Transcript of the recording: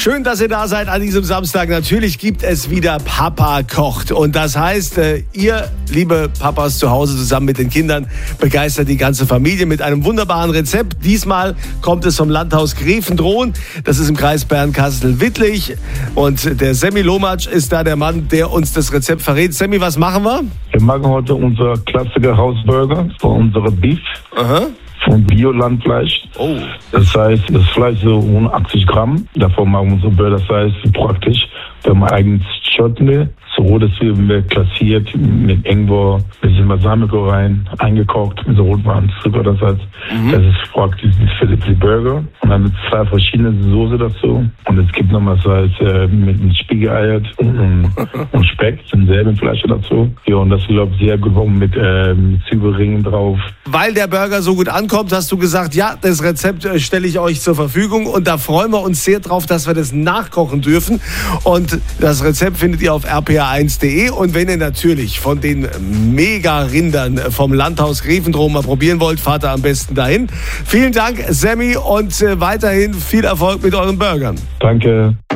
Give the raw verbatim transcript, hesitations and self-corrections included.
Schön, dass ihr da seid an diesem Samstag. Natürlich gibt es wieder Papa kocht. Und das heißt, ihr, liebe Papas zu Hause zusammen mit den Kindern, begeistert die ganze Familie mit einem wunderbaren Rezept. Diesmal kommt es vom Landhaus Gräfendrohn. Das ist im Kreis Bernkastel-Wittlich. Und der Semmi Lomatsch ist da der Mann, der uns das Rezept verrät. Semmi, was machen wir? Wir machen heute unser Klassiker Hausburger von unserer Beef. Aha. Von Bio-Landfleisch. Oh. Das heißt, das Fleisch so hundertachtzig Gramm. Davon machen wir unsere Burger. Das heißt, praktisch, wir haben eigenes Chutney. So rotes Zwiebeln klassiert mit Ingwer, ein bisschen Balsamico rein, eingekocht mit so Rotweinzucker. Das heißt, mhm. das ist praktisch für die Burger. Und dann mit zwei verschiedenen Soße dazu. Und es gibt nochmal das heißt, mit einem Spiegeleier und, und, und Speck, denselben Fleisch dazu. Ja, und das glaube ich sehr gut mit, äh, mit Zwiebelringen drauf. Weil der Burger so gut ankommt, hast du gesagt, ja, das Rezept stelle ich euch zur Verfügung. Und da freuen wir uns sehr drauf, dass wir das nachkochen dürfen. Und das Rezept findet ihr auf r p a eins punkt d e. Und wenn ihr natürlich von den Mega-Rindern vom Landhaus Gräfendrohn mal probieren wollt, fahrt ihr am besten dahin. Vielen Dank, Semmi, und weiterhin viel Erfolg mit euren Burgern. Danke.